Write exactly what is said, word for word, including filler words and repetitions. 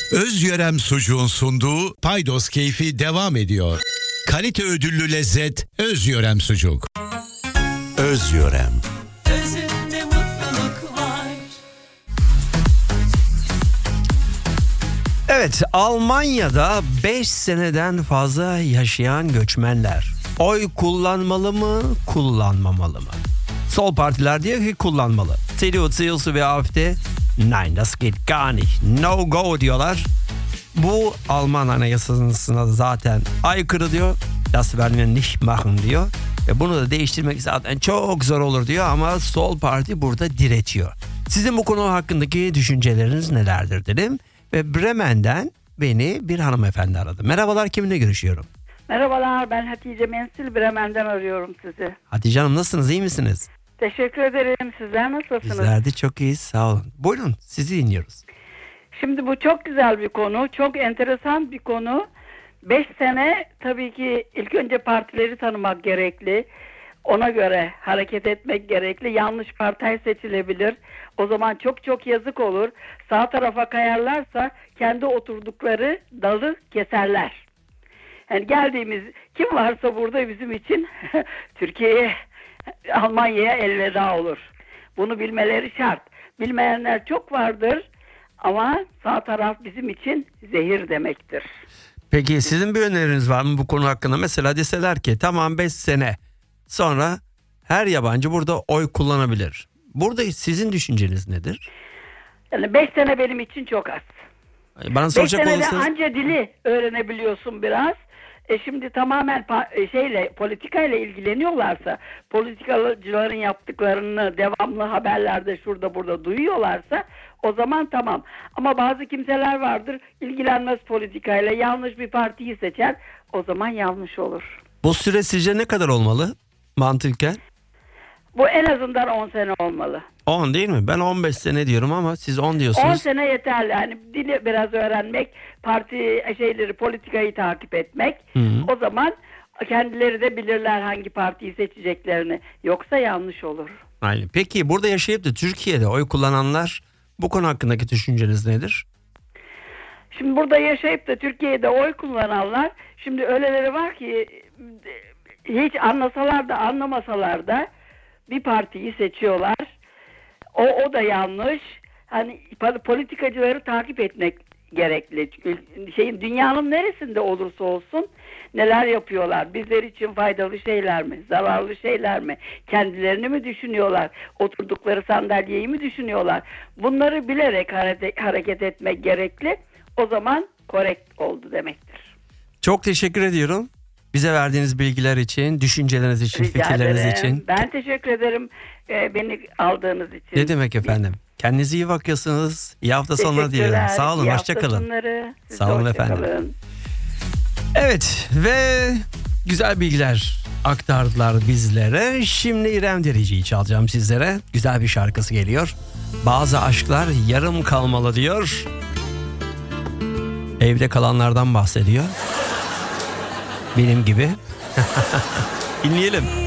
Özyörem Sucuğun sunduğu Paydos Keyfi devam ediyor. Kalite ödüllü lezzet Özyörem Sucuk. Özyörem. Özünde mutluluk var. Evet, Almanya'da beş seneden fazla yaşayan göçmenler oy kullanmalı mı, kullanmamalı mı? Sol partiler diyor ki kullanmalı. C D U, C S U ve A F D nein, das geht gar nicht, no go diyorlar. Bu Alman anayasasına zaten aykırı diyor. Das werden wir nicht machen diyor. Ve bunu da değiştirmek zaten çok zor olur diyor ama sol parti burada diretiyor. Sizin bu konu hakkındaki düşünceleriniz nelerdir dedim. Ve Bremen'den beni bir hanımefendi aradı. Merhabalar, kiminle görüşüyorum? Merhabalar, ben Hatice Mensil, Bremen'den arıyorum sizi. Hatice Hanım, nasılsınız, iyi misiniz? Teşekkür ederim. Sizler nasılsınız? Bizler de çok iyiyiz, sağ olun. Buyurun, sizi dinliyoruz. Şimdi bu çok güzel bir konu, çok enteresan bir konu. Beş sene tabii ki ilk önce partileri tanımak gerekli. Ona göre hareket etmek gerekli. Yanlış parti seçilebilir. O zaman çok çok yazık olur. Sağ tarafa kayarlarsa kendi oturdukları dalı keserler. Yani geldiğimiz kim varsa burada bizim için Türkiye'ye, Almanya'ya elveda olur. Bunu bilmeleri şart. Bilmeyenler çok vardır ama sağ taraf bizim için zehir demektir. Peki sizin bir öneriniz var mı bu konu hakkında? Mesela deseler ki tamam, beş sene sonra her yabancı burada oy kullanabilir. Burada sizin düşünceniz nedir? Yani beş sene benim için çok az. Bana Beş soracak senede olursanız... anca dili öğrenebiliyorsun biraz. E şimdi tamamen pa- şeyle politikayla ilgileniyorlarsa, politikacıların yaptıklarını devamlı haberlerde şurada burada duyuyorlarsa o zaman tamam. Ama bazı kimseler vardır, ilgilenmez politikayla, yanlış bir partiyi seçer, o zaman yanlış olur. Bu süre sizce ne kadar olmalı mantıken? Bu en azından on sene olmalı. on değil mi? Ben on beş sene diyorum ama siz on diyorsunuz. on sene yeterli. Yani dili biraz öğrenmek, parti şeyleri, politikayı takip etmek. Hı hı. O zaman kendileri de bilirler hangi partiyi seçeceklerini. Yoksa yanlış olur. Aynen. Peki burada yaşayıp da Türkiye'de oy kullananlar, bu konu hakkındaki düşünceniz nedir? Şimdi burada yaşayıp da Türkiye'de oy kullananlar, şimdi öyleleri var ki hiç anlasalar da anlamasalar da bir partiyi seçiyorlar. O, o da yanlış. Hani politikacıları takip etmek gerekli. Şeyin, dünyanın neresinde olursa olsun neler yapıyorlar? Bizler için faydalı şeyler mi? Zararlı şeyler mi? Kendilerini mi düşünüyorlar? Oturdukları sandalyeyi mi düşünüyorlar? Bunları bilerek hareket, hareket etmek gerekli. O zaman korrekt oldu demektir. Çok teşekkür ediyorum. Bize verdiğiniz bilgiler için, düşünceleriniz için, Rica fikirleriniz ederim. için. Ben teşekkür ederim e, beni aldığınız için. Ne demek efendim? Kendinize iyi bakıyorsunuz. İyi hafta sonları diyelim. Teşekkürler. Sağ olun, İyi hoşça hafta kalın. sonları. Siz Sağ de olun hoşça efendim. kalın. Evet ve güzel bilgiler aktardılar bizlere. Şimdi İrem Derici'yi çalacağım sizlere. Güzel bir şarkısı geliyor. Bazı aşklar yarım kalmalı diyor. Evde kalanlardan bahsediyor. Benim gibi. Dinleyelim.